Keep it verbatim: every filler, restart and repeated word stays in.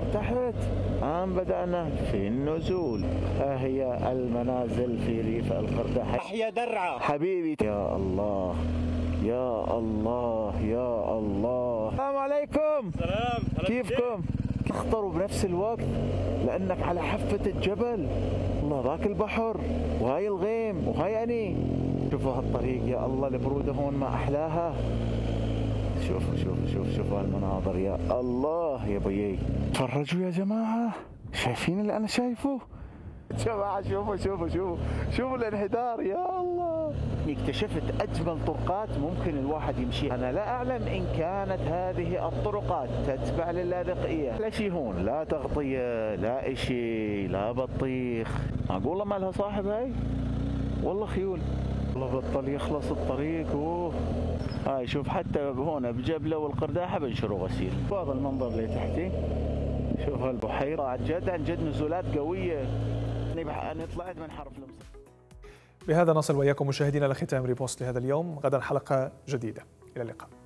تحت. الآن بدأنا في النزول. ها هي المنازل في ريف القرداحة. تحيا درعا حبيبي. يا الله يا الله يا الله. السلام عليكم. سلام. كيفكم؟ تخطر بنفس الوقت لأنك على حافة الجبل. الله ذاك البحر وهاي الغيم وهاي أني. شوفوا هالطريق يا الله، البرودة هون ما أحلاها. شوفوا شوفوا شوفوا شوفوا هالمناظر يا الله يا بيي. تفرجوا يا جماعة، شايفين اللي أنا شايفه؟ جماعة شوفوا شوفوا شوفوا شوفوا الانحدار يا الله. اكتشفت أجمل طرقات ممكن الواحد يمشيها. أنا لا أعلم إن كانت هذه الطرقات تتبع للاذقية. لا شي هون، لا تغطية لا إشي لا بطيخ. معقولة ما لها صاحب هاي؟ والله خيول. والله بطل يخلص الطريق. أوه هاي شوف حتى هون بجبلة والقرداحة بنشروا غسيل. هذا المنظر اللي تحتي، شوف هالبحيرة عن جد عن جد نزولات قوية. أنا طلعت من حرف لمصر. بهذا نصل وإياكم مشاهدينا لختام ريبوست لهذا اليوم. غدا حلقة جديدة، إلى اللقاء.